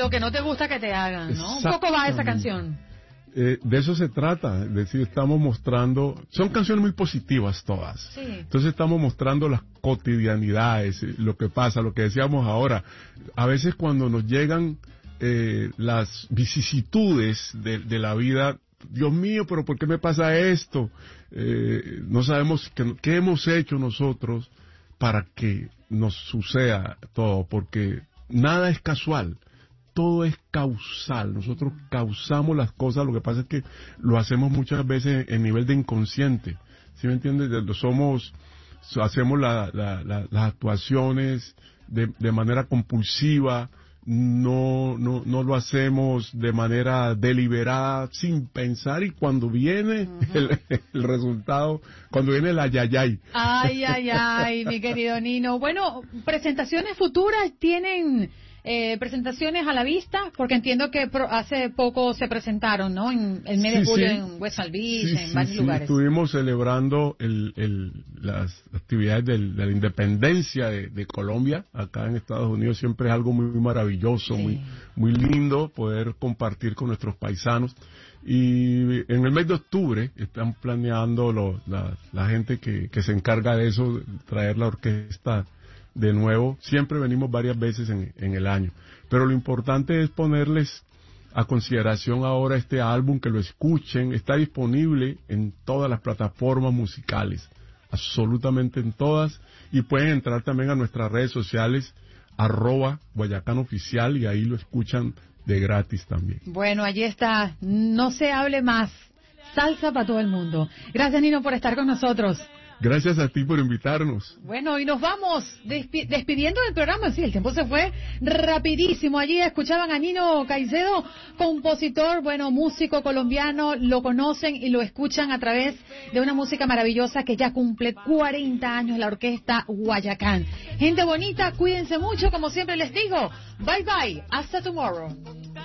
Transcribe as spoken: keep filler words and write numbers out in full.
lo que no te gusta que te hagan, ¿no? Un poco va esa canción. Eh, de eso se trata, es decir, estamos mostrando, son canciones muy positivas todas, sí. Entonces estamos mostrando las cotidianidades, lo que pasa, lo que decíamos ahora, a veces cuando nos llegan eh, las vicisitudes de, de la vida, Dios mío, pero ¿por qué me pasa esto? Eh, no sabemos qué, qué hemos hecho nosotros para que nos suceda todo, porque nada es casual. Todo es causal, nosotros causamos las cosas, lo que pasa es que lo hacemos muchas veces en nivel de inconsciente, ¿sí me entiendes? Somos, hacemos la, la, la, las actuaciones de, de manera compulsiva, no, no, no lo hacemos de manera deliberada, sin pensar, y cuando viene uh-huh. el, el resultado, cuando viene el ayayay. Ay, ay, ay, mi querido Nino. Bueno, presentaciones futuras tienen... Eh, presentaciones a la vista, porque entiendo que pro, hace poco se presentaron, ¿no? En el mes sí, de julio sí. en West Palm Beach, sí, en sí, varios sí. lugares. Estuvimos celebrando el, el, las actividades del, de la independencia de, de Colombia, acá en Estados Unidos. Siempre es algo muy, muy maravilloso, sí. muy, muy lindo poder compartir con nuestros paisanos. Y en el mes de octubre están planeando lo, la, la gente que, que se encarga de eso, traer la orquesta de nuevo. Siempre venimos varias veces en, en el año, pero lo importante es ponerles a consideración ahora este álbum, que lo escuchen. Está disponible en todas las plataformas musicales, absolutamente en todas, y pueden entrar también a nuestras redes sociales, arroba Guayacán Oficial, y ahí lo escuchan de gratis también. Bueno, allí está, no se hable más, salsa para todo el mundo. Gracias, Nino, por estar con nosotros. Gracias a ti por invitarnos. Bueno, y nos vamos despi- despidiendo del programa. Sí, el tiempo se fue rapidísimo. Allí escuchaban a Nino Caicedo, compositor, bueno, músico colombiano. Lo conocen y lo escuchan a través de una música maravillosa que ya cumple cuarenta años, la orquesta Guayacán. Gente bonita, cuídense mucho, como siempre les digo. Bye bye, hasta tomorrow.